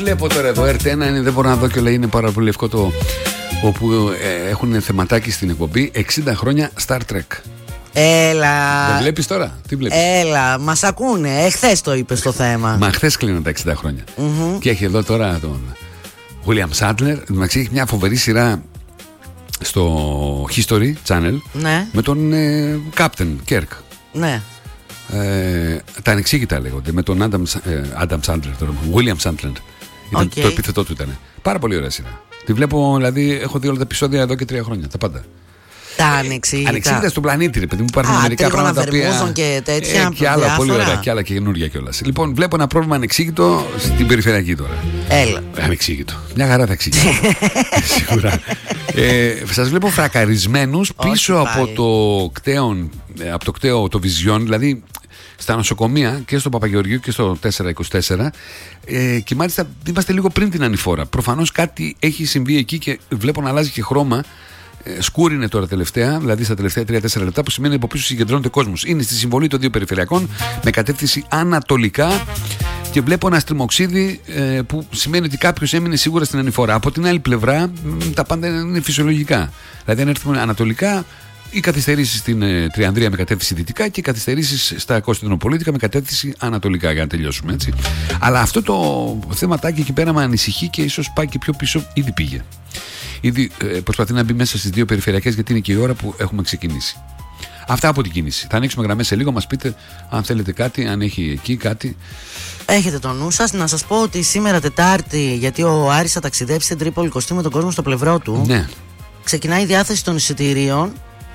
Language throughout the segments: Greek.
βλέπω τώρα εδώ, RT1 είναι, δεν μπορώ να δω και λέει είναι πάρα πολύ λευκό το. Όπου έχουν θεματάκι στην εκπομπή 60 χρόνια Star Trek. Έλα. Δεν βλέπεις τώρα, τι βλέπεις? Έλα, μας ακούνε. Εχθές το είπες το θέμα. Μα χθες κλείνουν τα 60 χρόνια. Και έχει εδώ τώρα τον William Shatner. Εντάξει, έχει μια φοβερή σειρά στο History Channel. Ναι. Με τον Captain Kirk. Ναι. Τα ανεξήγητα λέγονται. Με τον Adam Sandler, τον William Shatner. Ήταν, το επίθετό του ήταν. Πάρα πολύ ωραία σειρά. Τη βλέπω, δηλαδή, έχω δει όλα τα επεισόδια εδώ και 3 χρόνια. Τα πάντα. Τα ανεξήγητα. Ανεξήγητα στον πλανήτη, ρε παιδί μου. Υπάρχουν μερικά πράγματα που. Και τέτοια. Και άλλα πολύ ωραία. Και άλλα και καινούργια κιόλας. Λοιπόν, βλέπω ένα πρόβλημα ανεξήγητο στην περιφερειακή τώρα. Έλα. Ανεξήγητο. Μια χαρά θα εξήγητο. Σίγουρα. Σας βλέπω φρακαρισμένους πίσω από το κτέο το Vision, δηλαδή στα νοσοκομεία και στο Παπαγεωργίου και στο 424, και μάλιστα είμαστε λίγο πριν την ανηφόρα. Προφανώς κάτι έχει συμβεί εκεί και βλέπω να αλλάζει και χρώμα. Σκούρινε τώρα τελευταία, δηλαδή στα τελευταία 3-4 λεπτά, που σημαίνει από πίσω συγκεντρώνεται κόσμος. Είναι στη συμβολή των δύο περιφερειακών με κατεύθυνση ανατολικά και βλέπω ένα στριμοξίδι που σημαίνει ότι κάποιος έμεινε σίγουρα στην ανηφόρα. Από την άλλη πλευρά τα πάντα είναι φυσιολογικά. Δηλαδή αν έρθουμε ανατολικά, οι καθυστερήσεις στην Τριανδρία με κατεύθυνση δυτικά και οι καθυστερήσεις στα Κωνσταντινοπολίτικα με κατεύθυνση ανατολικά, για να τελειώσουμε έτσι. Αλλά αυτό το θέματάκι εκεί πέρα με ανησυχεί και ίσως πάει και πιο πίσω, ήδη πήγε. Ήδη προσπαθεί να μπει μέσα στις δύο περιφερειακές, γιατί είναι και η ώρα που έχουμε ξεκινήσει. Αυτά από την κίνηση. Θα ανοίξουμε γραμμές σε λίγο, μας πείτε αν θέλετε κάτι, αν έχει εκεί κάτι. Έχετε το νου σας. Να σας πω ότι σήμερα Τετάρτη, γιατί ο Άρης θα ταξιδέψει στην Τρίπολη κοστί με τον κόσμο στο πλευρό του. Ναι. Ξεκινάει η διάθεση των εισιτηρίων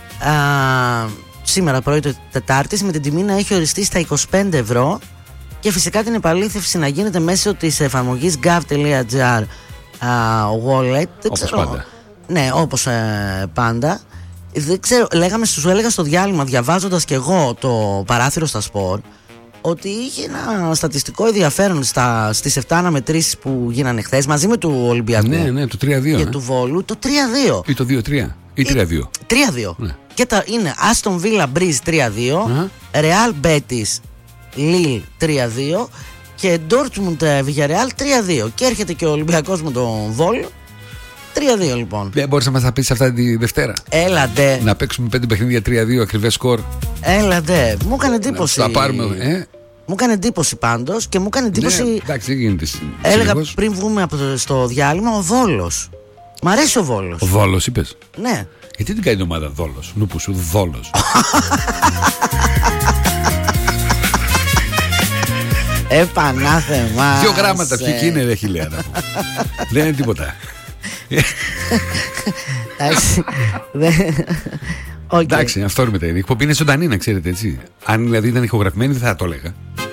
σήμερα πρωί Τετάρτης, με την τιμή να έχει οριστεί στα 25 ευρώ και φυσικά την επαλήθευση να γίνεται μέσω της εφαρμογής gov.gr wallet. Όπως πάντα. Ναι, όπως πάντα. Δεν ξέρω, σου έλεγα στο διάλειμμα, διαβάζοντας και εγώ το παράθυρο στα σπορ, ότι είχε ένα στατιστικό ενδιαφέρον στις 7 αναμετρήσεις που γίνανε χθες μαζί με του Ολυμπιακού. Ναι, το 3-2. Και του Βόλου, το 3-2. Ή το 2-3. Ή 3-2. 3-2. Ναι. Και είναι Aston Villa Breeze 3-2, Real Betis Lille 3-2 και Dortmund Villarreal 3-2. Και έρχεται και ο Ολυμπιακός με τον Βόλο 3-2 λοιπόν. Δεν μπορείς να μας τα πεις αυτά τη Δευτέρα? Έλατε. Να παίξουμε 5 παιχνίδια 3-2 ακριβές σκορ. Έλατε. Μου έκανε εντύπωση. Θα πάρουμε, Μου έκανε εντύπωση πάντως και μου έκανε εντύπωση. Ναι, εντάξει, δεν γίνεται. Έλεγα πριν βγούμε στο διάλειμμα, ο Βόλος. Μ' αρέσει ο Βόλος. Ο Βόλος είπες? Ναι. Γιατί την κάνει η ομάδα Δόλος? Νούπου σου, Δόλος. Επανάθεμα. 2 γράμματα, ποιοι είναι, ρε χιλιάνα. Δεν είναι τίποτα. Εντάξει, αυτό είναι μετά. Η εκπομπή είναι ζωντανή, να ξέρετε, έτσι. Αν δηλαδή ήταν ηχογραφημένη, δεν θα το έλεγα.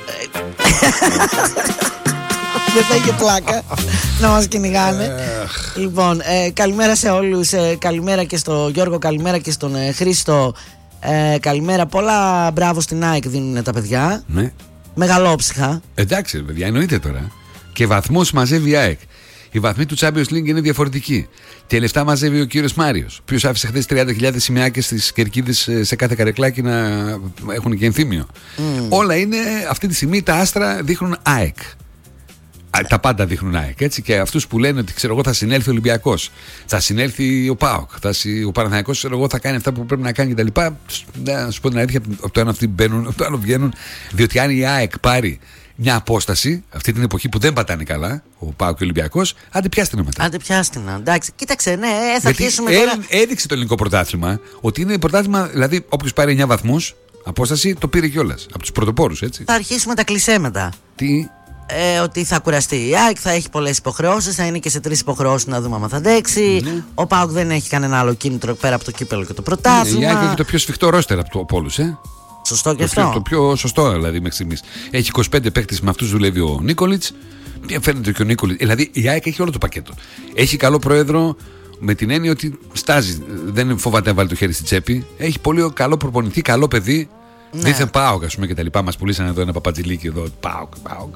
Δεν θα είχε πλάκα να μας κυνηγάνε. Λοιπόν, καλημέρα σε όλους. Καλημέρα και στο Γιώργο, καλημέρα και στον Χρήστο. Καλημέρα, πολλά μπράβο στην ΑΕΚ δίνουν τα παιδιά. Ναι. Μεγαλόψυχα. Εντάξει, παιδιά, εννοείται τώρα. Και βαθμούς μαζεύει η ΑΕΚ. Οι βαθμοί του Champions League είναι διαφορετικοί. Και λεφτά μαζεύει ο κύριος Μάριος, ο οποίος άφησε χθες 30.000 σημαίακες στις κερκίδες σε κάθε καρεκλάκι να έχουν και ενθύμιο. Όλα είναι αυτή τη στιγμή, τα άστρα δείχνουν ΑΕΚ. Τα πάντα δείχνουν ΑΕΚ, έτσι. Και αυτούς που λένε ότι ξέρω εγώ θα συνέλθει ο Ολυμπιακός, θα συνέλθει ο ΠΑΟΚ, ο Παναθηναϊκός ξέρω εγώ θα κάνει αυτά που πρέπει να κάνει κτλ. Να σου πω την αλήθεια, από το ένα αυτοί μπαίνουν, από το άλλο βγαίνουν. Διότι αν η ΑΕΚ πάρει μια απόσταση αυτή την εποχή που δεν πατάνε καλά, ο ΠΑΟΚ και ο Ολυμπιακός, άντε πιάστηνα μετά. Άντε πιάστηνα, εντάξει. Κοίταξε, ναι, θα αρχίσουμε τώρα. Έδειξε το ελληνικό πρωτάθλημα ότι είναι πρωτάθλημα, δηλαδή όποιος πάρει 9 βαθμούς απόσταση το πήρε κιόλας. Από τους πρωτοπόρους, έτσι. Θα αρχίσουμε τα κλισέ μετά. Τι? Ότι θα κουραστεί η ΑΕΚ, θα έχει πολλές υποχρεώσεις, θα είναι και σε 3 υποχρεώσεις να δούμε αν θα αντέξει. Ναι. Ο ΠΑΟΚ δεν έχει κανένα άλλο κίνητρο πέρα από το κύπελλο και το πρωτάθλημα. Η ΑΕΚ έχει το πιο σφιχτό ρόστερ από όλους, Σωστό και αυτό. Το πιο σωστό δηλαδή μέχρι στιγμής. Έχει 25 παίκτες, με αυτούς δουλεύει ο Νίκολιτς. Φαίνεται και ο Νίκολιτς. Δηλαδή η ΑΕΚ έχει όλο το πακέτο. Έχει καλό πρόεδρο με την έννοια ότι στάζει. Δεν φοβάται να βάλει το χέρι στη τσέπη. Έχει πολύ καλό προπονητή, καλό παιδί. Ναι. Δίθεν ΠΑΟΚ, ας πούμε, και τα λοιπά. Μας πουλήσαν εδώ ένα παπατζηλίκι εδώ. ΠΑΟΚ.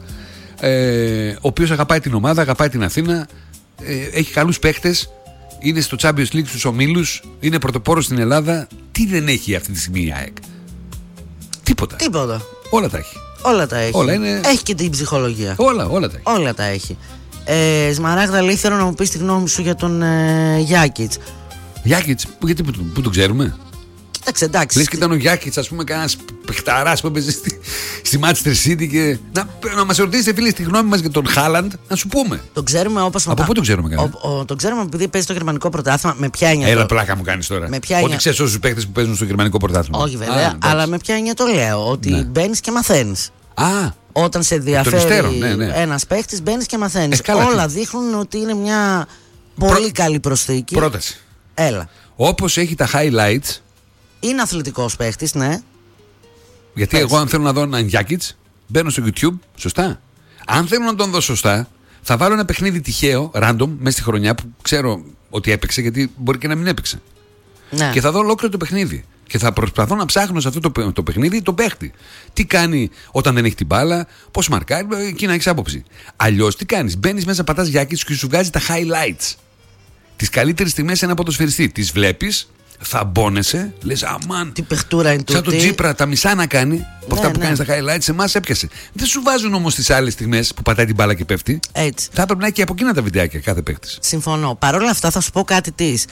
Ο οποίος αγαπάει την ομάδα, αγαπάει την Αθήνα. Έχει καλούς παίκτες. Είναι στο Champions League στους ομίλους. Είναι πρωτοπόρος στην Ελλάδα. Τι δεν έχει αυτή τη στιγμή η ΑΕΚ? Τίποτα. Τίποτα. Όλα τα έχει. Όλα τα έχει. Όλα είναι... Έχει και την ψυχολογία. Όλα τα έχει. Όλα τα έχει. Σμαράγδα λέει, θέλω να μου πεις τη γνώμη σου για τον Γιάκιτς. Γιάκιτς, γιατί πού τον ξέρουμε? Κοίταξε, εντάξει. Λες και ήταν ο Γιάκιτς, ας πούμε, κανένας παιχταράς που έπαιζε στη Manchester City και να μας ρωτήσετε, φίλοι, τη γνώμη μας για τον Χάλαντ, να σου πούμε. Τον ξέρουμε όπως. Από πού τον ξέρουμε, καλά? Τον ξέρουμε επειδή παίζει στο γερμανικό πρωτάθλημα. Με ποια έννοια? Έλα, πλάκα μου κάνεις τώρα. Ότι ξέρεις όσους παίκτες που παίζουν στο γερμανικό πρωτάθλημα. Όχι, βέβαια, αλλά με ποια έννοια το λέω? Ότι μπαίνεις και μαθαίνεις. Όταν σε ενδιαφέρει ένας παίκτης, μπαίνεις και μαθαίνεις. Όλα δείχνουν ότι είναι μια πολύ καλή προσθήκη. Πρόταση. Έλα. Όπως έχει τα highlights. Είναι αθλητικός παίκτης, ναι. Γιατί εγώ, αν θέλω να δω έναν Γιάκιτς, μπαίνω στο YouTube, σωστά. Αν θέλω να τον δω σωστά, θα βάλω ένα παιχνίδι τυχαίο, random, μέσα στη χρονιά που ξέρω ότι έπαιξε, γιατί μπορεί και να μην έπαιξε. Ναι. Και θα δω ολόκληρο το παιχνίδι. Και θα προσπαθώ να ψάχνω σε αυτό το παιχνίδι τον παίχτη. Τι κάνει όταν δεν έχει την μπάλα, πώς μαρκάρει, εκεί να έχει άποψη. Αλλιώς τι κάνεις? Μπαίνεις μέσα, πατάς Γιάκιτς και σου βγάζει τα highlights. Τις καλύτερες στιγμές σε ένα ποδοσφαιριστή. Τις βλέπεις, θα μπώνεσαι, λες αμάν. Τι παιχτούρα είναι σαν τον Τζίπρα, τα μισά να κάνει από αυτά που κάνει στα highlights, εμάς έπιασε. Δεν σου βάζουν όμως τις άλλες στιγμές που πατάει την μπάλα και πέφτει. Έτσι. Θα έπρεπε να έχει και από εκείνα τα βιντεάκια κάθε παίχτης. Συμφωνώ. Παρ' όλα αυτά θα σου πω κάτι της.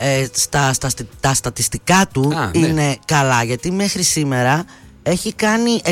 Τα στατιστικά του είναι καλά, γιατί μέχρι σήμερα έχει κάνει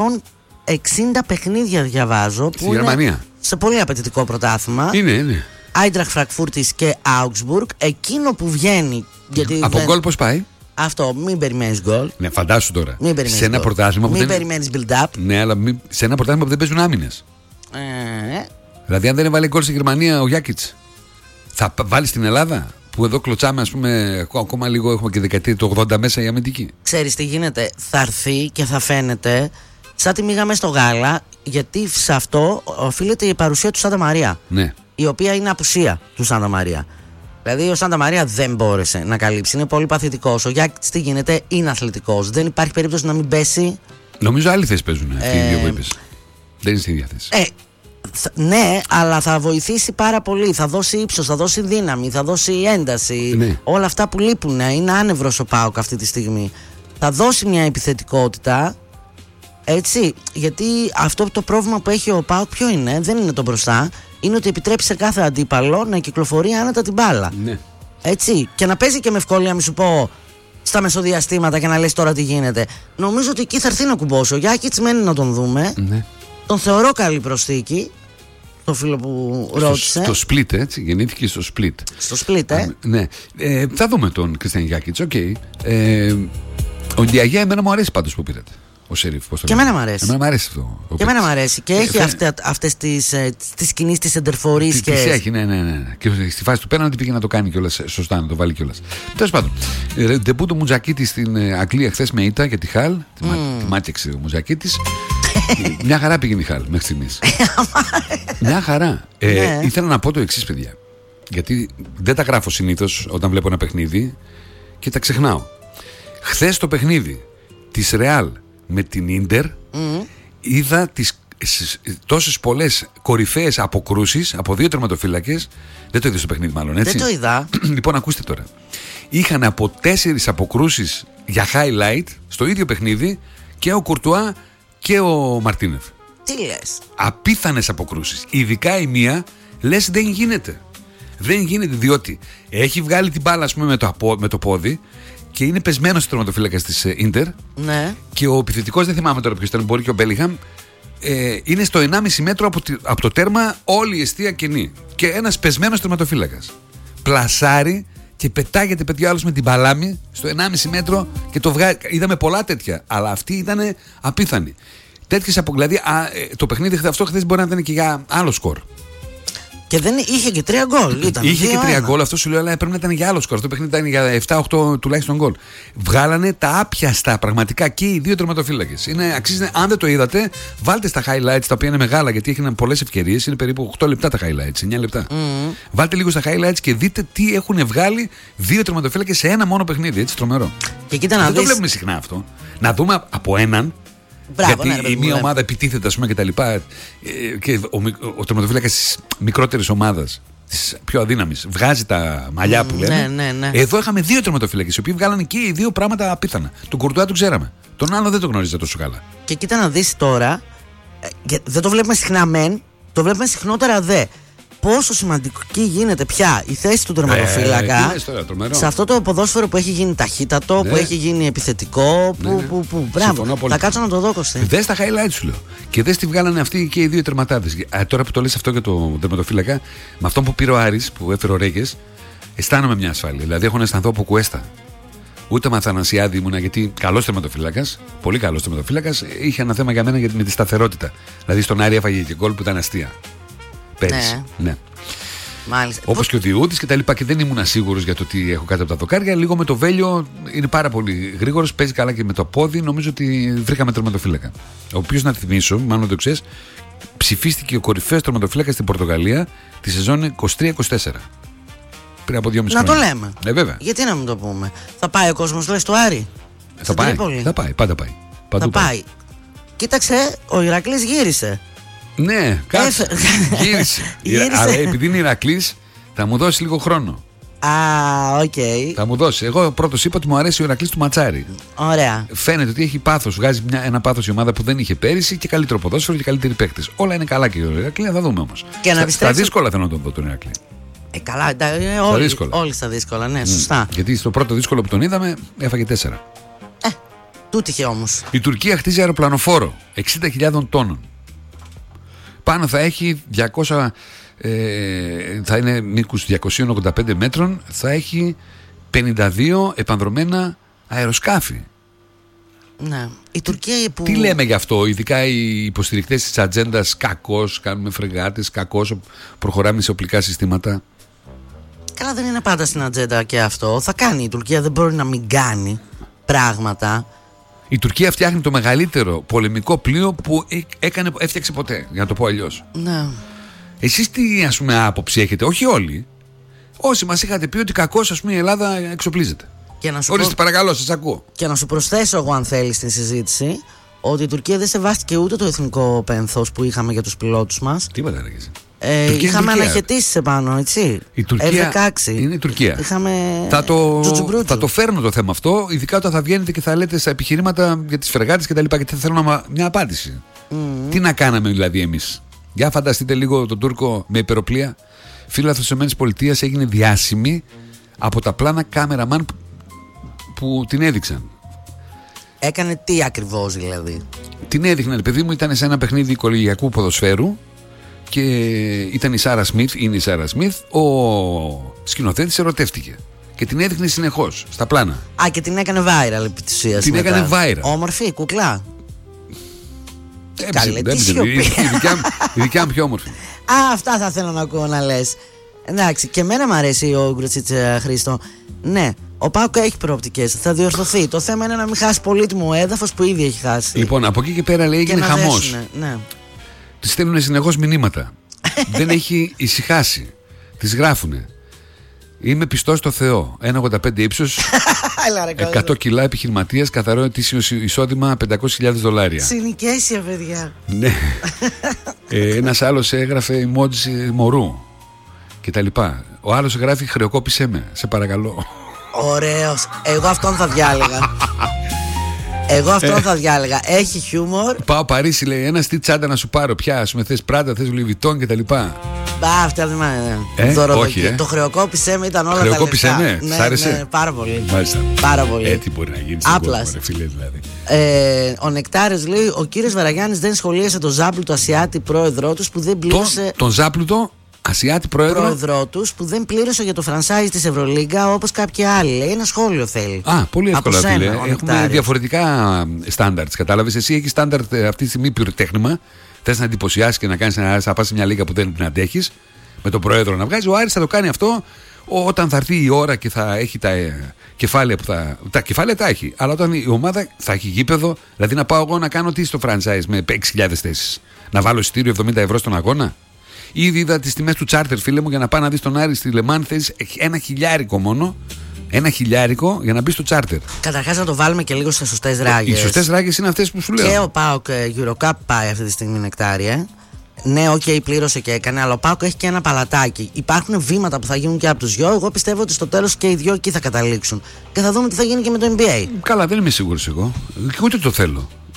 160 παιχνίδια, διαβάζω, που είναι Γερμανία. Σε πολύ απαιτητικό πρωτάθλημα. Είναι. Άιντραχτ Φραγκφούρτης και Augsburg. Εκείνο που βγαίνει. Από γκολ πώς πάει? Αυτό, μην περιμένεις γκολ. Ναι, φαντάσου τώρα. Σε ένα πρωτάθλημα που μην περιμένεις build-up. Ναι, αλλά σε ένα πρωτάθλημα που δεν παίζουν άμυνες. Δηλαδή, αν δεν έβαλε γκολ στη Γερμανία ο Γιάκιτς, θα βάλει στην Ελλάδα? Που εδώ κλωτσάμε, ας πούμε, ακόμα λίγο, έχουμε και δεκαετία του 80 μέσα η αμυντική. Ξέρεις τι γίνεται? Θα έρθει και θα φαίνεται σαν τη μίγαμε στο γάλα, γιατί σε αυτό οφείλεται η παρουσία του Σάντα Μαρία. Ναι. Η οποία είναι απουσία του Σάντα Μαρία. Δηλαδή ο Σάντα Μαρία δεν μπόρεσε να καλύψει. Είναι πολύ παθητικός. Ο Γιάκιτς τι γίνεται? Είναι αθλητικός. Δεν υπάρχει περίπτωση να μην πέσει. Νομίζω άλλη θέση παίζουν αυτοί οι δύο που είπες. Δεν είναι στη ίδια θέση. Ναι, αλλά θα βοηθήσει πάρα πολύ. Θα δώσει ύψος, θα δώσει δύναμη, θα δώσει ένταση. Ναι. Όλα αυτά που λείπουν. Είναι άνευρος ο ΠΑΟΚ αυτή τη στιγμή. Θα δώσει μια επιθετικότητα. Έτσι, γιατί αυτό το πρόβλημα που έχει ο ΠΑΟΚ ποιο είναι? Δεν είναι το μπροστά. Είναι ότι επιτρέπει σε κάθε αντίπαλο να κυκλοφορεί άνετα την μπάλα. Ναι. Έτσι, και να παίζει και με ευκολία, μη σου πω, στα μεσοδιαστήματα και να λες τώρα τι γίνεται. Νομίζω ότι εκεί θα έρθει να κουμπώσει. Ο Γιάκιτς μένει να τον δούμε. Ναι. Τον θεωρώ καλή προσθήκη. Το φίλο που ρώτησε. Στο Split, έτσι. Γεννήθηκε στο Split. Στο Split, ναι. Θα δούμε τον Κριστιαν Γιάκιτς. Okay. Ο Ντιαγέ, εμένα μου αρέσει πάντως που πήρατε. Ο Σερίφ, πώς το και εμένα μου αρέσει. Εμένα μου αρέσει αυτό. Και εμένα μου αρέσει. Και έχει αυτές τις κινήσεις της εντερφορής. Τις έχει, ναι. Και στη φάση του πέναντι πήγε να το κάνει κιόλας. Σωστά, να το βάλει κιόλας. Τέλος πάντων. Ντεμπούτο Μουτζακίτης στην Αγγλία χθες με ήττα για τη Χαλ. Τη μάτιαξε ο Μουτζακίτης. Μια χαρά πήγαινε η Χαλ μέχρι στιγμής. Μια χαρά. Ήθελα να πω το εξής, παιδιά. Γιατί δεν τα γράφω συνήθως όταν βλέπω ένα παιχνίδι και τα ξεχνάω. Χθες το παιχνίδι της Ρεάλ με την Ίντερ είδα τις τόσες πολλές κορυφαίες αποκρούσεις από δύο τερματοφύλακες. Δεν το είδα στο παιχνίδι, μάλλον, έτσι. Δεν το είδα. Λοιπόν, ακούστε τώρα. Είχαν από 4 αποκρούσεις για highlight στο ίδιο παιχνίδι και ο Κουρτουά και ο Μαρτίνεφ. Τι λες? Απίθανες αποκρούσεις. Ειδικά η μία, λες δεν γίνεται. Δεν γίνεται, διότι έχει βγάλει την μπάλα, ας πούμε, με το πόδι και είναι πεσμένος ο τερματοφύλακας της Ίντερ. Ναι. Και ο επιθετικός, δεν θυμάμαι τώρα ποιος ήταν, μπορεί και ο Μπέλιγχαμ, είναι στο 1,5 μέτρο από το τέρμα, όλη η εστία κενή. Και ένας πεσμένος τερματοφύλακας πλασάρει και πετάγεται, παιδιά, άλλος με την παλάμη στο 1,5 μέτρο και το βγάζει. Είδαμε πολλά τέτοια, αλλά αυτή ήταν απίθανη. Τέτοιες δηλαδή, το παιχνίδι αυτό χθες μπορεί να ήταν και για άλλο σκορ. Και δεν είχε και 3 γκολ. Είχε και 3 γκολ, αυτό σου λέω, αλλά πρέπει να ήταν για άλλο σκορ. Αυτό το παιχνίδι ήταν για 7-8 τουλάχιστον γκολ. Βγάλανε τα άπιαστα πραγματικά και οι δύο τερματοφύλακες. Αξίζει, αν δεν το είδατε, βάλτε στα highlights, τα οποία είναι μεγάλα γιατί έχουν πολλές ευκαιρίες. Είναι περίπου 8 λεπτά τα highlights, 9 λεπτά. Βάλτε λίγο στα highlights και δείτε τι έχουν βγάλει δύο τερματοφύλακες σε ένα μόνο παιχνίδι. Έτσι, τρομερό. Και κοίτα να δεν δεις... το βλέπουμε συχνά αυτό. Να δούμε από έναν. Μπράβο, γιατί η μία ομάδα επιτίθεται, ας πούμε, και τα λοιπά. Και ο τερματοφύλακας της μικρότερης ομάδας, της πιο αδύναμης, βγάζει τα μαλλιά που λέμε. Ναι. Εδώ είχαμε δύο τερματοφύλακες, οι οποίοι βγάλανε και οι δύο πράγματα απίθανα. Τον Κουρτουά τον ξέραμε. Τον άλλο δεν το γνωρίζα τόσο καλά. Και κοίτα να δεις τώρα, δεν το βλέπουμε συχνά μεν, το βλέπουμε συχνότερα δε. πόσο σημαντική γίνεται πια η θέση του τερματοφύλακα σε αυτό το ποδόσφαιρο που έχει γίνει ταχύτατο, που έχει γίνει επιθετικό. Μπράβο, θα κάτσω να το δω, Κωστή. Δες τα highlights σου λέω. Και δες τι βγάλανε αυτοί και οι δύο τερματάδες. Τώρα που το λες αυτό για το τερματοφύλακα, με αυτό που πήρε ο Άρης, που έφερε ο Ρέγκες, αισθάνομαι μια ασφάλεια. Δηλαδή έχω να αισθανθώ από Κουέστα. Ούτε με Αθανασιάδη ήμουνα, γιατί καλός τερματοφύλακας, πολύ καλός τερματοφύλακας, είχε ένα θέμα για μένα με τη σταθερότητα. Δηλαδή στον Άρη έφαγε και γκολ που ήταν αστεία. Πέρυσι. Ναι. Όπως και ο Διούδης και τα λοιπά, και δεν ήμουν σίγουρος για το τι έχω κάτω από τα δοκάρια. Λίγο με το Βέλιο είναι πάρα πολύ γρήγορος, παίζει καλά και με το πόδι. Νομίζω ότι βρήκαμε τερματοφύλακα. Ο οποίος, να θυμίσω, μάλλον το ξέρεις, ψηφίστηκε ο κορυφαίος τερματοφύλακας στην Πορτογαλία τη σεζόν 23-24. Πριν από 2,5 χρόνια. Να το λέμε. Βέβαια. Γιατί να μην το πούμε. Θα πάει ο κόσμος, λες, στο Άρη? Θα πάει, πάντα πάει. Θα πάει. Κοίταξε, ο Ηρακλής γύρισε. Ναι, κάτσε. Γύρισε. Αλλά επειδή είναι Ηρακλής, θα μου δώσει λίγο χρόνο. Οκ. Θα μου δώσει. Εγώ πρώτος είπα ότι μου αρέσει ο Ηρακλής του Ματσάρη. Ωραία. Φαίνεται ότι έχει πάθος. Βγάζει ένα πάθος η ομάδα που δεν είχε πέρυσι και καλύτερο ποδόσφαιρο και καλύτεροι παίκτες. Όλα είναι καλά και ο Ηρακλή, θα δούμε όμως. Στα δύσκολα θέλω να τον δω τον Ηρακλή. Καλά, όλοι στα δύσκολα, ναι, σωστά. Γιατί στο πρώτο δύσκολο που τον είδαμε έφαγε 4. Τούτοι είχε όμως. Η Τουρκία χτίζει αεροπλανοφόρο 60.000 τόνων. Πάνω θα έχει 200, θα είναι μήκους 285 μέτρων, θα έχει 52 επανδρομένα αεροσκάφη. Ναι. Η Τουρκία που... Τι λέμε γι' αυτό, ειδικά οι υποστηρικτές της ατζέντας, κακώς κάνουμε φρεγάτες, κακώς προχωράμε σε οπλικά συστήματα. Καλά, δεν είναι πάντα στην ατζέντα και αυτό. Θα κάνει η Τουρκία, δεν μπορεί να μην κάνει πράγματα. Η Τουρκία φτιάχνει το μεγαλύτερο πολεμικό πλοίο που έφτιαξε ποτέ, για να το πω αλλιώς. Ναι. Εσείς τι, ας πούμε, άποψη έχετε? Όχι όλοι. Όσοι μας είχατε πει ότι κακώς, ας πούμε, η Ελλάδα εξοπλίζεται. Ορίστε, παρακαλώ, σας ακούω. Και να σου προσθέσω εγώ, αν θέλεις, στην συζήτηση, ότι η Τουρκία δεν σεβάστηκε ούτε το εθνικό πένθος που είχαμε για τους πιλότους μας. Τίποτα έλεγες. Είχαμε αναχαιτήσεις επάνω, έτσι. Η Τουρκία F-16. Είναι η Τουρκία. Θα το φέρνω το θέμα αυτό, ειδικά όταν θα βγαίνετε και θα λέτε στα επιχειρήματα για τις φρεγάτες και τα λοιπά. Γιατί θέλω μια απάντηση. Τι να κάναμε δηλαδή εμείς? Για φανταστείτε λίγο τον Τούρκο με υπεροπλία. Φίλαθλος της ΗΠΑ έγινε διάσημη από τα πλάνα κάμεραμαν που την έδειξαν. Έκανε τι ακριβώς δηλαδή? Την έδειχναν, παιδί μου, ήταν σε ένα παιχνίδι κολεγιακού ποδοσφαίρου και ήταν η Σάρα Σμιθ, είναι η Σάρα Σμιθ, ο σκηνοθέτης ερωτεύτηκε και την έδειχνε συνεχώς στα πλάνα. Και την έκανε viral επί της ουσίας. Την έκανε viral. Όμορφη, κουκλά. Η δικιά μου πιο όμορφη. Αυτά θα θέλω να ακούω να λες. Εντάξει, και εμένα μου αρέσει ο Γκροτσίτς, Χρήστο. Ναι, ο ΠΑΟΚ έχει προοπτικές, θα διορθωθεί. Το θέμα είναι να μην χάσει πολύτιμο έδαφος που ήδη έχει χάσει. Λοιπόν, από εκεί και πέρα λέει έγινε χαμός. Ναι. Τη στέλνουν συνεχώς μηνύματα. Δεν έχει ησυχάσει. Τις γράφουνε. Είμαι πιστός στο Θεό. 1,85 ύψος, 100 κιλά, επιχειρηματίας, καθαρό ετήσιο εισόδημα $500,000. Συνοικέσια, παιδιά. Ναι. Ένας άλλος έγραφε emoji μωρού και τα λοιπά. Ο άλλος γράφει χρεοκόπησέ με, σε παρακαλώ. Ωραίος. Εγώ αυτόν θα διάλεγα. Έχει χιούμορ. Πάω Παρίσι, λέει, ένα τι τσάντα να σου πάρω πια. Ας πούμε, θες Πράτα, θες Λουιβιτόν και τα λοιπά. Αυτά δεν μ' όχι. Το χρεοκόπησέ με ήταν όλα τα λεφτά. Χρεοκόπησέ με, σ' άρεσε? Ναι, πάρα πολύ. Μάλιστα. Πάρα πολύ. Τι μπορεί να γίνει? Άπλας. Δηλαδή. Ο Νεκτάριος λέει: ο κύριος Βαραγιάννης δεν σχολίασε τον Ζάπλουτο Ασιάτη πρόεδρό τους που δεν πλήρωσε. Τον Ζάπλουτο Ασιάτη πρόεδρό τους που δεν πλήρωσε για το franchise της Ευρωλίγκα όπως κάποιοι άλλοι. Λέει, ένα σχόλιο θέλει. Πολύ εύκολα, φίλε. Έχουμε διαφορετικά στάνταρτς. Κατάλαβες, εσύ έχεις στάνταρτ αυτή τη στιγμή πυροτέχνημα. Θες να εντυπωσιάσεις και να κάνεις να πας σε μια λίγα που δεν την αντέχεις. Με τον πρόεδρο να βγάζει. Ο Άρης θα το κάνει αυτό όταν θα έρθει η ώρα και θα έχει τα κεφάλαια που θα. Τα κεφάλαια τα έχει. Αλλά όταν η ομάδα θα έχει γήπεδο, δηλαδή να πάω εγώ να κάνω τι στο franchise με 6.000 θέσεις. Να βάλω εισιτήριο 70 ευρώ στον αγώνα. Ήδη είδα τις τιμές του τσάρτερ, φίλε μου, για να πάω να δεις τον Άρη στη Λεμάν. Θέλεις $1,000 μόνο. $1,000 για να μπει στο τσάρτερ. Καταρχάς να το βάλουμε και λίγο σε σωστές ράγες. Οι σωστές ράγες είναι αυτές που σου λέω. Και ο ΠΑΟΚ Eurocup πάει αυτή τη στιγμή, Νεκτάρια. Ναι, πλήρωσε και έκανε, αλλά ο ΠΑΟΚ έχει και ένα παλατάκι. Υπάρχουν βήματα που θα γίνουν και από τους δυο. Εγώ πιστεύω ότι στο τέλος και οι δυο εκεί θα καταλήξουν. Και θα δούμε τι θα γίνει και με το NBA. Καλά, δεν είμαι σίγουρος εγώ. Ούτε το θέλω.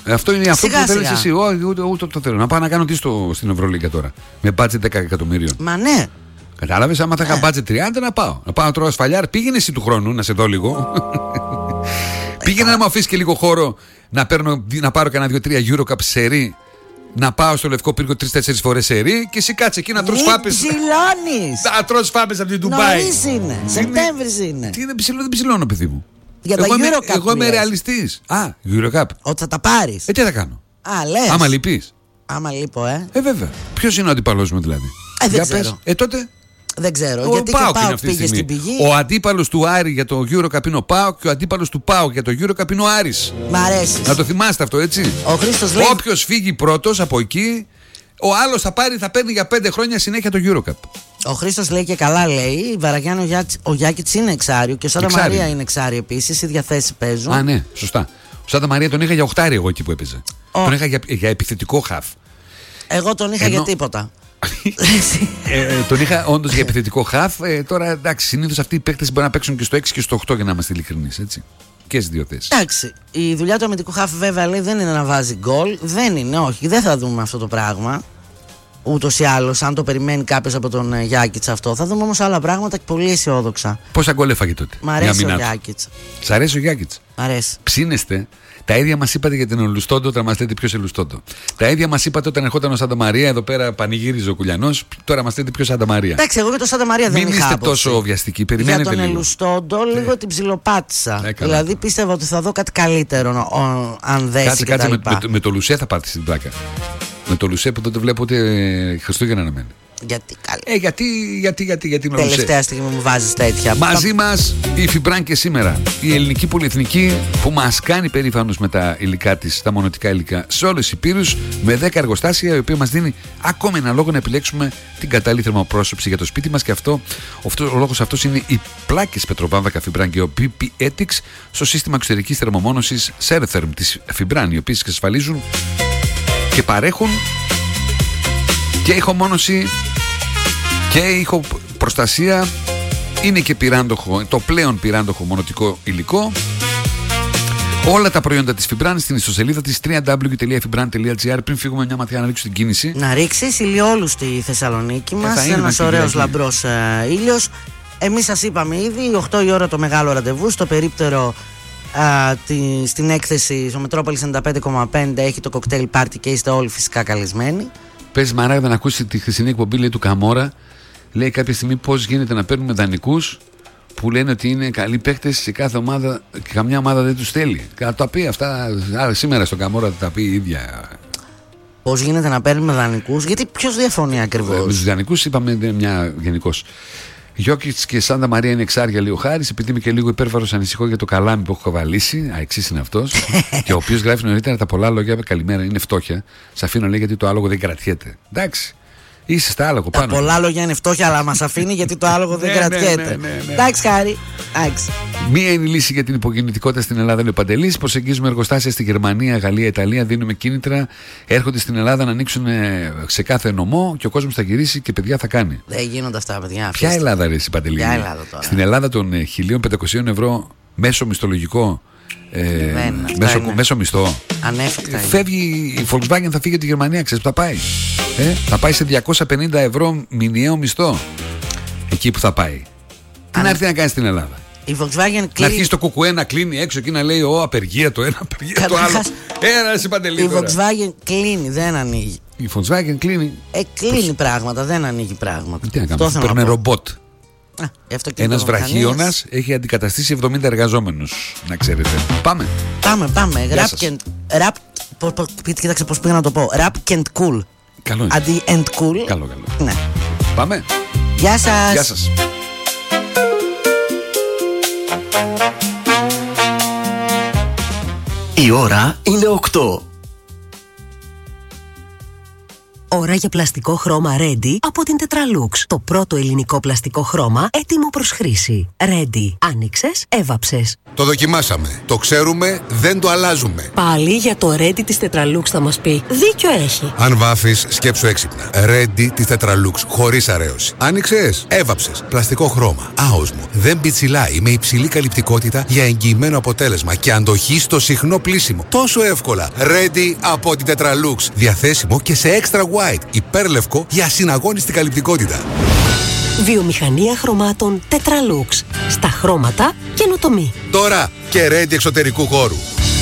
Αυτό είναι αυτό που θέλεις εσύ. Ούτε το θέλω. Να πάω να κάνω τι στην Ευρωλίγκα τώρα. Με budget 10 εκατομμυρίων. Μα ναι. Κατάλαβες, άμα θα είχα budget 30 να πάω. Να πάω να τρώω ασφαλιάρ. Πήγαινε εσύ του χρόνου να σε δω λίγο. Πήγαινε να μου αφήσει και λίγο χώρο να πάρω κανένα 2-3 Eurocup σερί. Να πάω στο Λευκό Πύργο 3-4 φορές σερί και εσύ κάτσε εκεί να τρως φάπες. Ψιλώνεις. Να τρως φάπες από την Ντουμπάι. Νωρίς είναι. Σεπτέμβρης είναι. Τι είναι δεν ψιλώνω, παιδί μου. Για τα Eurocup. Εγώ είμαι ρεαλιστής. Eurocup. Ότι θα τα πάρεις. Τι θα κάνω. Λες. Άμα λυπείς. Άμα λείπω, βέβαια. Ποιος είναι ο αντίπαλός μου δηλαδή. Δεν ξέρω. Τότε. Δεν ξέρω. Γιατί και ο ΠΑΟΚ πήγε στην πηγή. Ο αντίπαλος του Άρη για το Eurocup είναι ο ΠΑΟΚ και ο αντίπαλος του ΠΑΟΚ για το Eurocup είναι ο Άρης. Μ' αρέσει. Να το θυμάστε αυτό, έτσι. Ο Χρήστος λέει. Όποιος φύγει πρώτος από εκεί, ο άλλος θα παίρνει για 5 χρόνια συνέχεια το Eurocup. Ο Χρήστος λέει και καλά, λέει. Η Βαραγιάννη ο Γιάκητς είναι εξάριο και ο Σάντα Μαρία είναι εξάριο επίσης. Οι διαθέσει παίζουν. Ναι, σωστά. Ο Σάντα Μαρία τον είχα για 8 εγώ εκεί που έπαιζε. Τον είχα για επιθετικό χαφ. Εγώ τον είχα για τίποτα. Τον είχα όντως για επιθετικό χαφ. Τώρα εντάξει, συνήθως αυτοί οι παίκτες μπορεί να παίξουν και στο 6 και στο 8 για να είμαστε ειλικρινείς, έτσι. Και στις δύο θέσεις. Εντάξει. Η δουλειά του αμυντικού χαφ βέβαια λέει δεν είναι να βάζει γκολ. Δεν είναι, όχι. Δεν θα δούμε αυτό το πράγμα. Ούτως ή άλλως, αν το περιμένει κάποιος από τον Γιάκητς αυτό. Θα δούμε όμως άλλα πράγματα και πολύ αισιόδοξα. Πόσα γκολ έφαγε τότε. Μ' αρέσει ο Γιάκητς. Σ' αρέσει ο Γιάκητς. Μ' αρέσει. Ψήνεστε. Τα ίδια μας είπατε για την Ολουστόντο όταν μας λέτε ποιος είναι Ολουστόντο. Τα ίδια μας είπατε όταν ερχόταν ο Σάντα Μαρία. Εδώ πέρα πανηγύριζε ο Κουλιανός. Τώρα μας λέτε ποιος Σάντα Μαρία. Εντάξει, εγώ για τον Σάντα Μαρία δεν είχα. Μην είστε τόσο βιαστικοί. Περιμένετε για τον λίγο. Ελουστόντο λίγο την ψιλοπάτησα. Δηλαδή πίστευα ότι θα δω κάτι καλύτερο αν δέσει. Κάτσε με το Λουσέ θα πάτε στην πλάκα. Με το Λουσέ που τότε βλέπω ότι Χριστούγεννα να μένει. Γιατί καλή. Γιατί τελευταία στιγμή μου βάζεις τέτοια. Μαζί μας η Φιμπραν και σήμερα. Η ελληνική πολυεθνική που μας κάνει περήφανος με τα υλικά της, τα μονοτικά υλικά σε όλες τις υπήρους, με 10 εργοστάσια, η οποία μας δίνει ακόμη ένα λόγο να επιλέξουμε την κατάλληλη θερμοπρόσωψη για το σπίτι μας. Και ο λόγος αυτός είναι οι πλάκες Πετροβάμβακα Φιμπραν και ο PP Ethics στο σύστημα εξωτερικής θερμομόνωσης Sertherm της Φιμπραν, οι οποίες εξασφαλίζουν και παρέχουν και ηχομόνωση και ηχοπροστασία. Είναι και πυράντοχο, το πλέον πυράντοχο μονοτικό υλικό. Όλα τα προϊόντα της Φιμπραν στην ιστοσελίδα της www.fibran.gr. Πριν φύγουμε μια ματιά να ρίξω την κίνηση. Να ρίξεις ηλιόλου στη Θεσσαλονίκη μας. Ένας ωραίος λαμπρός ήλιος. Εμείς σας είπαμε ήδη 8 η ώρα το μεγάλο ραντεβού στο περίπτερο. Στην έκθεση στο Μετρόπολης 95,5 έχει το κοκτέιλ πάρτι και είστε όλοι φυσικά καλεσμένοι. Πες Μαράγδα να ακούσει τη χθεσινή εκπομπή, λέει, του Καμόρα. Λέει κάποια στιγμή πώς γίνεται να παίρνουμε δανεικούς που λένε ότι είναι καλοί παίκτες σε κάθε ομάδα και καμιά ομάδα δεν τους θέλει. Θα τα πει αυτά σήμερα στον Καμόρα, θα τα πει η ίδια. Πώς γίνεται να παίρνουμε δανεικούς, γιατί ποιος διαφωνεί ακριβώς. Με τους δανεικούς είπαμε μια γενικώς. Γιόκιτς και Σάντα Μαρία είναι εξάρια, λέει ο Χάρης. Επειδή είμαι και λίγο υπέρβαρος, ανησυχώ για το καλάμι που έχω καβαλήσει. Εξής είναι αυτός. Και ο οποίος γράφει νωρίτερα τα πολλά λόγια. Καλημέρα, είναι φτώχεια. Σ' αφήνω, λέει, γιατί το άλογο δεν κρατιέται. Εντάξει. Είσαι στα άλογο πάνω. Τα πολλά λόγια είναι φτώχεια, αλλά μας αφήνει γιατί το άλογο δεν κρατιέται. Εντάξει, Χάρη. Μία είναι η λύση για την υποκινητικότητα στην Ελλάδα, λέει ο Παντελής. Προσεγγίζουμε εργοστάσια στη Γερμανία, Γαλλία, Ιταλία. Δίνουμε κίνητρα. Έρχονται στην Ελλάδα να ανοίξουν σε κάθε νομό και ο κόσμος θα γυρίσει και παιδιά θα κάνει. Δεν γίνονται αυτά, παιδιά. Ποια Ελλάδα, ρε, Παντελή. Στην Ελλάδα των 1.500 ευρώ μέσο μισθολογικό. Μέσο μισθό. Ανέφικτα. Φεύγει η Volkswagen, θα φύγει από τη Γερμανία, ξέρεις που θα πάει. Θα πάει σε 250 ευρώ μηνιαίο μισθό. Εκεί που θα πάει. Τι να έρθει να κάνει στην Ελλάδα. Η Volkswagen κλείνει. Να αρχίσει το κουκουέ να κλείνει έξω και να λέει απεργία το ένα, απεργία το άλλο. Ένα Παντελή. Η Volkswagen κλείνει, δεν ανοίγει. Η Volkswagen κλείνει. Κλείνει πράγματα, δεν ανοίγει πράγματα. Τι να κάνουμε, παίρνει ρομπότ. Ένας βραχίωνας έχει αντικαταστήσει 70 εργαζόμενους, να ξέρετε. Πάμε. Κοίταξε πώς πήγα να το πω. Rap and cool. Καλό. Αντί and cool. Καλό. Ναι. Πάμε. Γεια σας. Γεια σας. Η ώρα είναι 8. Ώρα για πλαστικό χρώμα Ready από την Tetralux. Το πρώτο ελληνικό πλαστικό χρώμα έτοιμο προς χρήση. Ready. Άνοιξες, έβαψες. Το δοκιμάσαμε. Το ξέρουμε, δεν το αλλάζουμε. Πάλι για το Ready της Tetralux θα μας πει. Δίκιο έχει. Αν βάφεις, σκέψου έξυπνα. Ready της Tetralux, χωρίς αρέωση. Άνοιξες, έβαψες. Πλαστικό χρώμα. Άοσμο. Δεν πιτσιλάει, με υψηλή καλυπτικότητα για εγγυημένο αποτέλεσμα και αντοχή στο συχνό πλύσιμο. Τόσο εύκολα. Ready από την Tetralux. Διαθέσιμο και σε extra white. Υπέρλευκο για ασυναγώνιστη καλυπτικότητα. Βιομηχανία χρωμάτων Tetralux. Στα χρώματα καινοτομή. Τώρα και Ready εξωτερικού χώρου.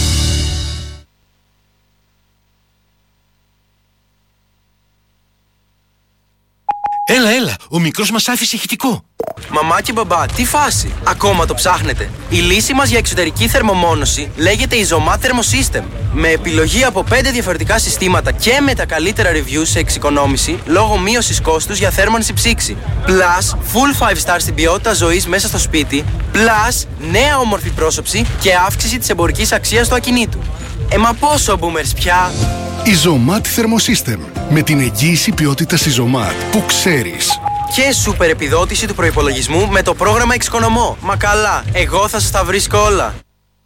Έλα, ο μικρός μας άφησε ηχητικό. Μαμά και μπαμπά, τι φάση, ακόμα το ψάχνετε? Η λύση μας για εξωτερική θερμομόνωση λέγεται Isomat Thermosystem. Με επιλογή από 5 διαφορετικά συστήματα και με τα καλύτερα reviews σε εξοικονόμηση λόγω μείωσης κόστους για θέρμανση ψήξη. Plus, full 5 star στην ποιότητα ζωής μέσα στο σπίτι. Plus, νέα όμορφη πρόσωψη και αύξηση της εμπορικής αξίας του ακινήτου. Μα πόσο boomers πια? Isomat Thermosystem. Με την εγγύηση ποιότητας Isomat που ξέρεις. Και σούπερ επιδότηση του προϋπολογισμού με το πρόγραμμα Εξοικονομώ. Μα καλά, εγώ θα σας τα βρίσκω όλα.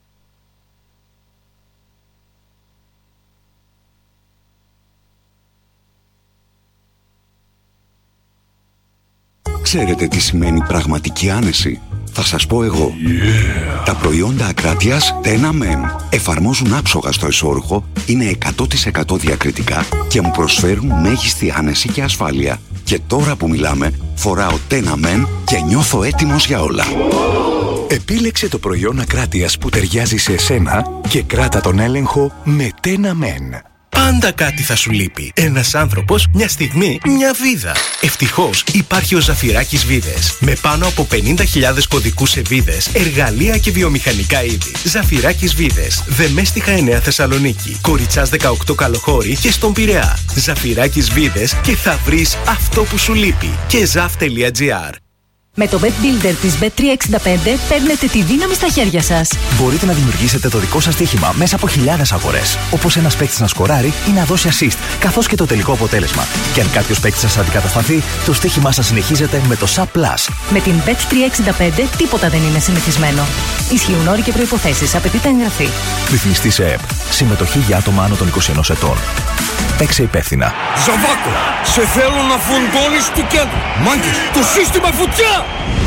Ξέρετε τι σημαίνει πραγματική άνεση? Θα σας πω εγώ. Τα προϊόντα Ακράτειας Tena Men εφαρμόζουν άψογα στο εσώρουχο, είναι 100% διακριτικά και μου προσφέρουν μέγιστη άνεση και ασφάλεια. Και τώρα που μιλάμε, φοράω Tena Men και νιώθω έτοιμος για όλα. Επίλεξε το προϊόν Ακράτειας που ταιριάζει σε εσένα και κράτα τον έλεγχο με Tena Men. Πάντα κάτι θα σου λείπει. Ένας άνθρωπος, μια στιγμή, μια βίδα. Ευτυχώς υπάρχει ο Ζαφυράκης Βίδες. Με πάνω από 50.000 κωδικούς σε βίδες, εργαλεία και βιομηχανικά είδη. Ζαφυράκης Βίδες. Δεμέστιχα 9 Θεσσαλονίκη. Κοριτσάς 18 Καλοχώρη και στον Πειραιά. Ζαφυράκης Βίδες και θα βρεις αυτό που σου λείπει. Και zaf.gr. Με το Bet Builder της Bet365 παίρνετε τη δύναμη στα χέρια σας. Μπορείτε να δημιουργήσετε το δικό σας στοίχημα μέσα από χιλιάδες αγορές. Όπως ένας παίκτης να σκοράρει ή να δώσει assist, καθώς και το τελικό αποτέλεσμα. Και αν κάποιος παίκτης σας αντικατασταθεί, το στοίχημά σας συνεχίζεται με το SAP+. Με την Bet365 τίποτα δεν είναι συνηθισμένο. Ισχύουν όροι και προϋποθέσεις. Απαιτείται εγγραφή. Ρυθμιστή σε ΕΠ. Συμμετοχή για άτομα άνω των 21 ετών. Παίξε υπεύθυνα. Ζαβάκο, σε θέλω να φουντώνεις του κέντρου. Μάγκες, το σύστημα φωτιά!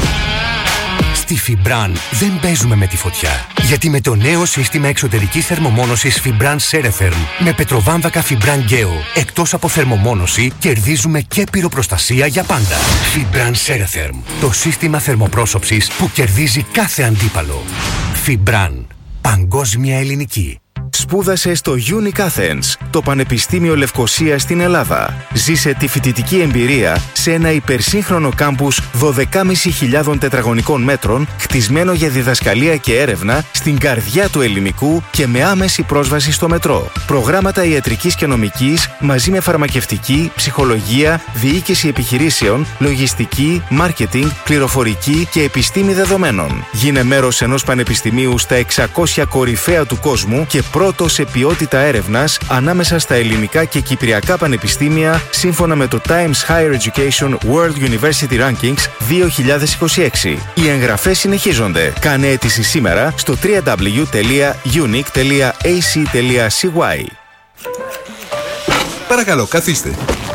Στη Fibran δεν παίζουμε με τη φωτιά. Γιατί με το νέο σύστημα εξωτερικής θερμομόνωσης Fibran Seretherm με πετροβάμβακα Fibran Geo, εκτός από θερμομόνωση, κερδίζουμε και πυροπροστασία για πάντα. Fibran Seretherm, το σύστημα θερμοπρόσωψης που κερδίζει κάθε αντίπαλο. Fibran, παγκόσμια ελληνική. Σπούδασε στο Unique Athens, το Πανεπιστήμιο Λευκωσίας στην Ελλάδα. Ζήσε τη φοιτητική εμπειρία σε ένα υπερσύγχρονο κάμπους 12.500 τετραγωνικών μέτρων, χτισμένο για διδασκαλία και έρευνα στην καρδιά του ελληνικού και με άμεση πρόσβαση στο μετρό. Προγράμματα ιατρικής και νομικής μαζί με φαρμακευτική, ψυχολογία, διοίκηση επιχειρήσεων, λογιστική, μάρκετινγκ, πληροφορική και επιστήμη δεδομένων. Γίνε μέρος ενός πανεπιστημίου στα 600 κορυφαία του κόσμου και πρώτο σε ποιότητα έρευνας ανάμεσα στα ελληνικά και κυπριακά πανεπιστήμια σύμφωνα με το Times Higher Education World University Rankings 2026. Οι εγγραφές συνεχίζονται. Κάνε αίτηση σήμερα στο www.unique.ac.cy. Παρακαλώ, καθίστε.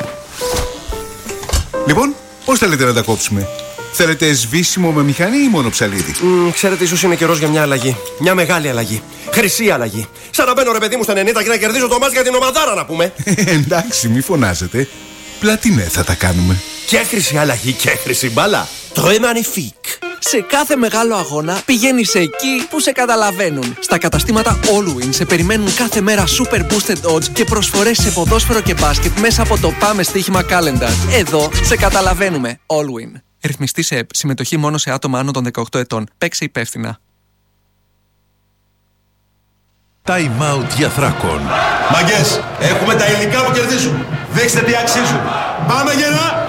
Λοιπόν, πώς θέλετε να τα κόψουμε? Θέλετε σβήσιμο με μηχανή ή μόνο ψαλίδι? Ξέρετε, ίσως είναι καιρός για μια αλλαγή. Μια μεγάλη αλλαγή. Χρυσή αλλαγή. Σαν να μπαίνω, ρε παιδί μου, στα 90 και να κερδίζω το μάτς για την ομαδάρα, να πούμε. Εντάξει, μη φωνάζετε. Πλατινέ θα τα κάνουμε. Και χρυσή αλλαγή και χρυσή μπάλα. Très magnifique. Σε κάθε μεγάλο αγώνα πηγαίνεις εκεί που σε καταλαβαίνουν. Στα καταστήματα Allwin σε περιμένουν κάθε μέρα super boosted odds και προσφορές σε ποδόσφαιρο και μπάσκετ μέσα από το Πάμε Στοίχημα Calendar. Εδώ σε καταλαβαίνουμε. Allwin. Ρυθμιστή σε ΕΠ. Συμμετοχή μόνο σε άτομα άνω των 18 ετών. Παίξε υπεύθυνα. Time out για Θράκον. Μαγκές, έχουμε τα υλικά που κερδίζουν. Δείξτε τι αξίζουν. Πάμε γερά!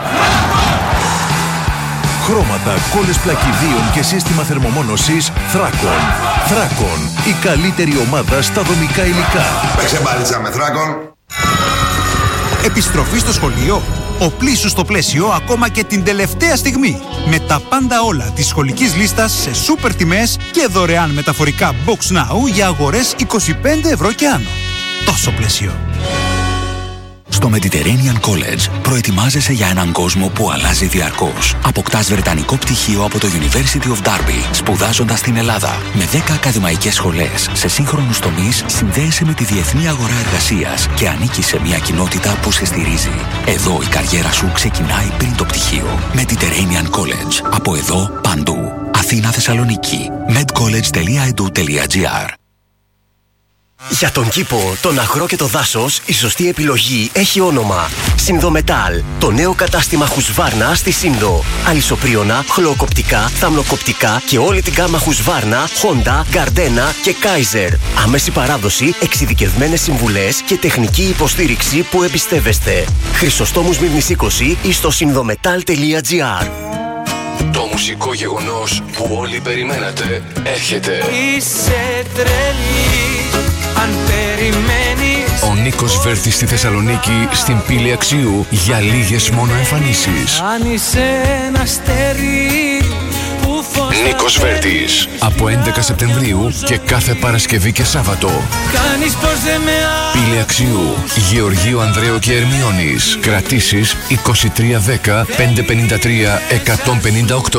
Χρώματα, κόλλες πλακιδίων και σύστημα θερμομόνωσης Θράκον. Θράκον, η καλύτερη ομάδα στα δομικά υλικά. Παίξε μπάλιτσα με Θράκον. Επιστροφή στο σχολείο. Οπλίσου στο πλαίσιο ακόμα και την τελευταία στιγμή. Με τα πάντα όλα της σχολικής λίστας σε σούπερ τιμές και δωρεάν μεταφορικά Box Now για αγορές 25 ευρώ και άνω. Τόσο πλαίσιο. Στο Mediterranean College προετοιμάζεσαι για έναν κόσμο που αλλάζει διαρκώς. Αποκτάς βρετανικό πτυχίο από το University of Derby, σπουδάζοντας στην Ελλάδα. Με 10 ακαδημαϊκές σχολές σε σύγχρονους τομείς, συνδέεσαι με τη διεθνή αγορά εργασίας και ανήκεις σε μια κοινότητα που σε στηρίζει. Εδώ η καριέρα σου ξεκινάει πριν το πτυχίο. Mediterranean College. Από εδώ παντού. Αθήνα, Θεσσαλονίκη. medcollege.edu.gr. Για τον κήπο, τον αγρό και το δάσος, η σωστή επιλογή έχει όνομα. Συνδομετάλ, το νέο κατάστημα Husqvarna στη Σύνδο. Αλυσοπρίωνα, χλωοκοπτικά, θαμνοκοπτικά και όλη την γάμα Husqvarna, Honda, Gardena και Kaiser. Άμεση παράδοση, εξειδικευμένες συμβουλές και τεχνική υποστήριξη που εμπιστεύεστε. Χρυσοστόμου Μύρνης 20 ή στο συνδομετάλ.gr. Το μουσικό γεγονός που όλοι περιμένατε έρχεται. Είσαι τρελή, αν περιμένεις. Ο Νίκος Βέρτης στη Θεσσαλονίκη, στην Πύλη Αξίου, για λίγες μόνο εμφανίσεις. Αν είσαι ένα αστέρι που φως. Νίκος Βέρτης, από 11 Σεπτεμβρίου και κάθε Παρασκευή και Σάββατο. Κάνεις πως δεν με Πύλη Αξίου, Γεωργίου Ανδρέου και Ερμιώνης. Κρατήσεις 2310 553 158.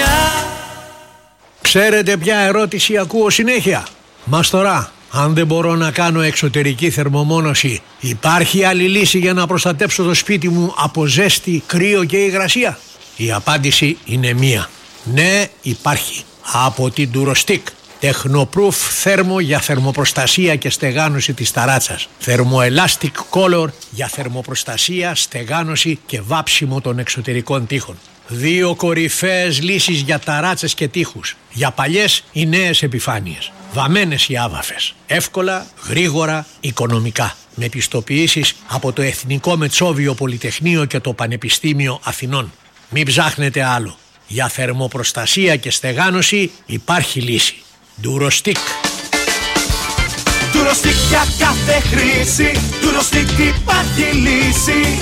Ξέρετε ποια ερώτηση ακούω συνέχεια? Μας τώρα, αν δεν μπορώ να κάνω εξωτερική θερμομόνωση, υπάρχει άλλη λύση για να προστατέψω το σπίτι μου από ζέστη, κρύο και υγρασία? Η απάντηση είναι μία. Ναι, υπάρχει. Από την Durostick. Technoproof θέρμο για θερμοπροστασία και στεγάνωση της ταράτσας. Thermoelastic Color για θερμοπροστασία, στεγάνωση και βάψιμο των εξωτερικών τοίχων. 2 κορυφαίες λύσεις για ταράτσες και τοίχους. Για παλιές ή νέες επιφάνειες. Βαμμένες οι άβαφες. Εύκολα, γρήγορα, οικονομικά. Με πιστοποιήσεις από το Εθνικό Μετσόβιο Πολυτεχνείο και το Πανεπιστήμιο Αθηνών. Μην ψάχνετε άλλο. Για θερμοπροστασία και στεγάνωση υπάρχει λύση. Durostick. Durostick για κάθε χρήση. Durostick υπάρχει λύση.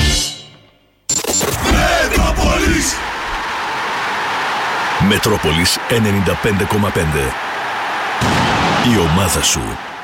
Μετρόπολης. Μετρόπολης 95,5. Η ομάδα σου.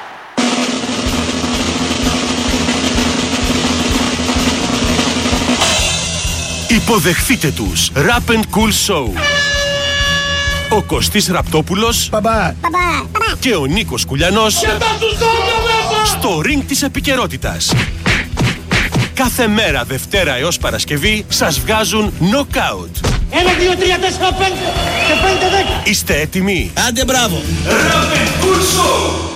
Υποδεχτείτε τους Rap and Cool Show. Ο Κωστής Ραπτόπουλος και ο Νίκος Κουλιανός στο ring της επικαιρότητας. Κάθε μέρα Δευτέρα έως Παρασκευή σας βγάζουν knockout. 1, 2, 3, 4, 5 και 5, 10. Είστε έτοιμοι? Άντε μπράβο. Rap and Cool Show.